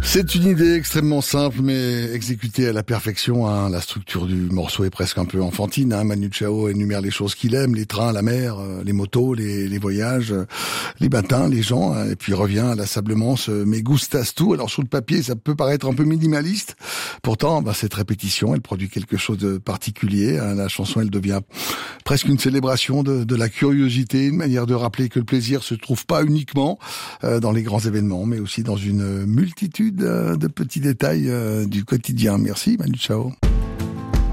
C'est une idée extrêmement simple mais exécutée à la perfection. La structure du morceau est presque un peu enfantine. Manu Chao énumère les choses qu'il aime, les trains, la mer, les motos, les voyages, les matins, les gens. Et puis revient inlassablement ce « me gustas tu ». Alors sur le papier, ça peut paraître un peu minimaliste. Pourtant, cette répétition, elle produit quelque chose de particulier. La chanson, elle devient presque une célébration de la curiosité, une manière de rappeler que le plaisir se trouve pas uniquement dans les grands événements, mais aussi dans une multitude de petits détails du quotidien. Merci Manu Chao.